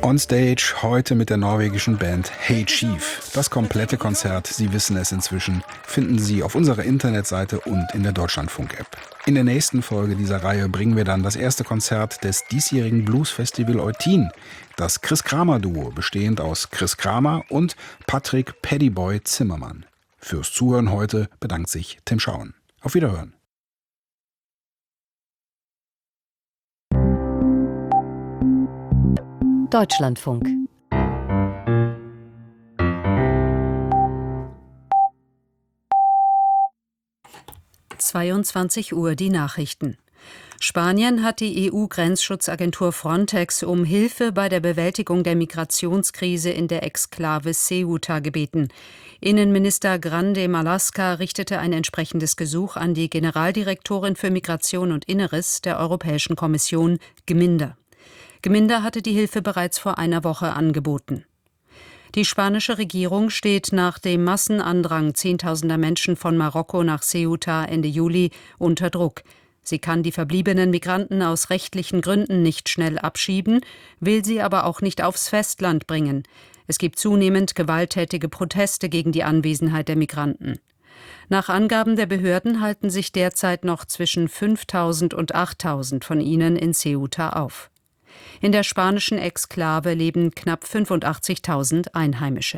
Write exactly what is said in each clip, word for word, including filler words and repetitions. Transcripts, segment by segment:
On Stage heute mit der norwegischen Band Hey Chief. Das komplette Konzert, Sie wissen es inzwischen, finden Sie auf unserer Internetseite und in der Deutschlandfunk-App. In der nächsten Folge dieser Reihe bringen wir dann das erste Konzert des diesjährigen Bluesfestival Eutin. Das Chris Kramer-Duo, bestehend aus Chris Kramer und Patrick Paddyboy Zimmermann. Fürs Zuhören heute bedankt sich Tim Schauen. Auf Wiederhören. Deutschlandfunk. zweiundzwanzig Uhr die Nachrichten. Spanien hat die E U-Grenzschutzagentur Frontex um Hilfe bei der Bewältigung der Migrationskrise in der Exklave Ceuta gebeten. Innenminister Grande Marlaska richtete ein entsprechendes Gesuch an die Generaldirektorin für Migration und Inneres der Europäischen Kommission, Gminder. Gminder hatte die Hilfe bereits vor einer Woche angeboten. Die spanische Regierung steht nach dem Massenandrang zehntausender Menschen von Marokko nach Ceuta Ende Juli unter Druck. Sie kann die verbliebenen Migranten aus rechtlichen Gründen nicht schnell abschieben, will sie aber auch nicht aufs Festland bringen. Es gibt zunehmend gewalttätige Proteste gegen die Anwesenheit der Migranten. Nach Angaben der Behörden halten sich derzeit noch zwischen fünftausend und achttausend von ihnen in Ceuta auf. In der spanischen Exklave leben knapp fünfundachtzigtausend Einheimische.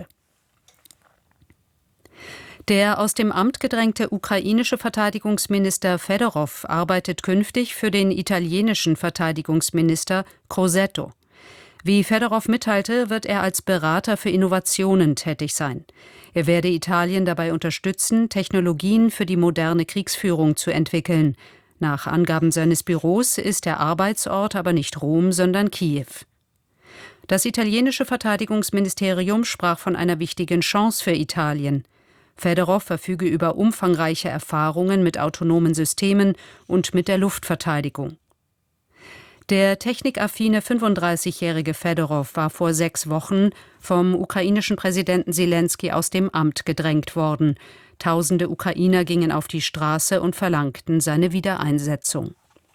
Der aus dem Amt gedrängte ukrainische Verteidigungsminister Fedorov arbeitet künftig für den italienischen Verteidigungsminister Crosetto. Wie Fedorov mitteilte, wird er als Berater für Innovationen tätig sein. Er werde Italien dabei unterstützen, Technologien für die moderne Kriegsführung zu entwickeln. Nach Angaben seines Büros ist der Arbeitsort aber nicht Rom, sondern Kiew. Das italienische Verteidigungsministerium sprach von einer wichtigen Chance für Italien. Fedorov verfüge über umfangreiche Erfahrungen mit autonomen Systemen und mit der Luftverteidigung. Der technikaffine fünfunddreißigjährige Fedorov war vor sechs Wochen vom ukrainischen Präsidenten Selenskyj aus dem Amt gedrängt worden. Tausende Ukrainer gingen auf die Straße und verlangten seine Wiedereinsetzung.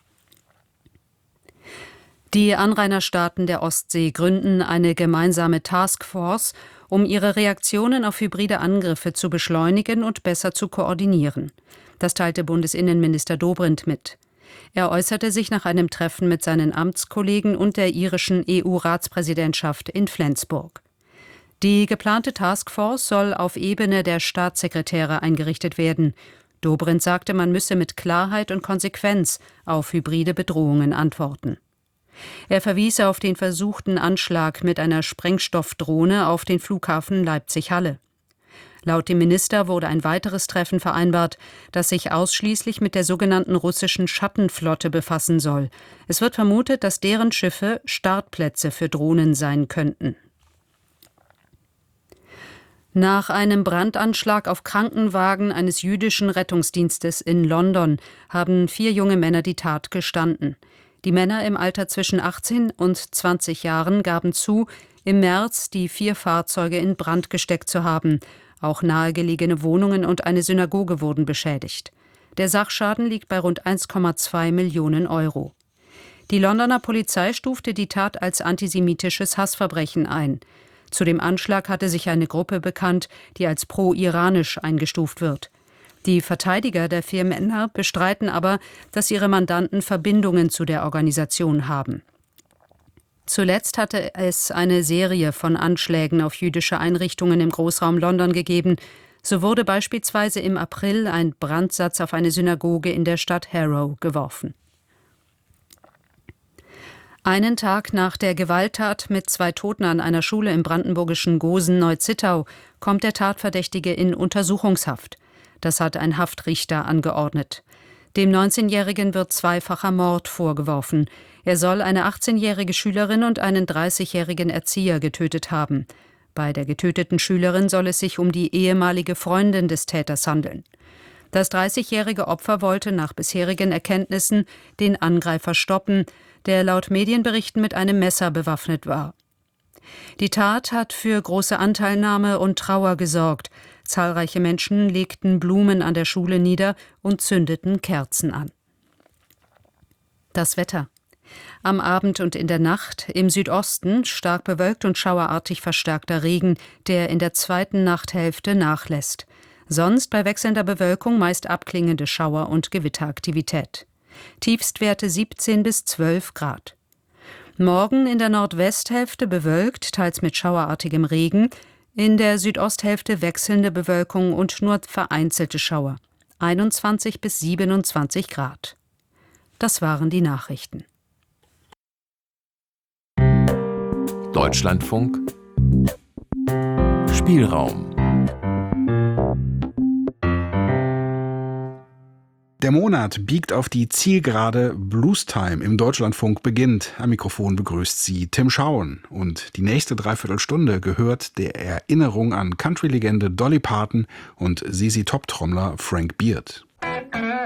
Die Anrainerstaaten der Ostsee gründen eine gemeinsame Taskforce, um ihre Reaktionen auf hybride Angriffe zu beschleunigen und besser zu koordinieren. Das teilte Bundesinnenminister Dobrindt mit. Er äußerte sich nach einem Treffen mit seinen Amtskollegen und der irischen E U-Ratspräsidentschaft in Flensburg. Die geplante Taskforce soll auf Ebene der Staatssekretäre eingerichtet werden. Dobrindt sagte, man müsse mit Klarheit und Konsequenz auf hybride Bedrohungen antworten. Er verwies auf den versuchten Anschlag mit einer Sprengstoffdrohne auf den Flughafen Leipzig-Halle. Laut dem Minister wurde ein weiteres Treffen vereinbart, das sich ausschließlich mit der sogenannten russischen Schattenflotte befassen soll. Es wird vermutet, dass deren Schiffe Startplätze für Drohnen sein könnten. Nach einem Brandanschlag auf Krankenwagen eines jüdischen Rettungsdienstes in London haben vier junge Männer die Tat gestanden. Die Männer im Alter zwischen achtzehn und zwanzig Jahren gaben zu, im März die vier Fahrzeuge in Brand gesteckt zu haben. Auch nahegelegene Wohnungen und eine Synagoge wurden beschädigt. Der Sachschaden liegt bei rund eins Komma zwei Millionen Euro. Die Londoner Polizei stufte die Tat als antisemitisches Hassverbrechen ein. Zu dem Anschlag hatte sich eine Gruppe bekannt, die als pro-iranisch eingestuft wird. Die Verteidiger der vier Männer bestreiten aber, dass ihre Mandanten Verbindungen zu der Organisation haben. Zuletzt hatte es eine Serie von Anschlägen auf jüdische Einrichtungen im Großraum London gegeben. So wurde beispielsweise im April ein Brandsatz auf eine Synagoge in der Stadt Harrow geworfen. Einen Tag nach der Gewalttat mit zwei Toten an einer Schule im brandenburgischen Gosen-Neuzittau kommt der Tatverdächtige in Untersuchungshaft. Das hat ein Haftrichter angeordnet. Dem neunzehnjährigen wird zweifacher Mord vorgeworfen. Er soll eine achtzehnjährige Schülerin und einen dreißigjährigen Erzieher getötet haben. Bei der getöteten Schülerin soll es sich um die ehemalige Freundin des Täters handeln. Das dreißigjährige Opfer wollte nach bisherigen Erkenntnissen den Angreifer stoppen, der laut Medienberichten mit einem Messer bewaffnet war. Die Tat hat für große Anteilnahme und Trauer gesorgt. Zahlreiche Menschen legten Blumen an der Schule nieder und zündeten Kerzen an. Das Wetter. Am Abend und in der Nacht im Südosten stark bewölkt und schauerartig verstärkter Regen, der in der zweiten Nachthälfte nachlässt. Sonst bei wechselnder Bewölkung meist abklingende Schauer- und Gewitteraktivität. Tiefstwerte siebzehn bis zwölf Grad. Morgen in der Nordwesthälfte bewölkt, teils mit schauerartigem Regen. In der Südosthälfte wechselnde Bewölkung und nur vereinzelte Schauer. einundzwanzig bis siebenundzwanzig Grad. Das waren die Nachrichten. Deutschlandfunk Spielraum. Der Monat biegt auf die Zielgerade. Bluestime im Deutschlandfunk beginnt. Am Mikrofon begrüßt Sie Tim Schauen. Und die nächste Dreiviertelstunde gehört der Erinnerung an Country-Legende Dolly Parton und Sisi Top-Trommler Frank Beard.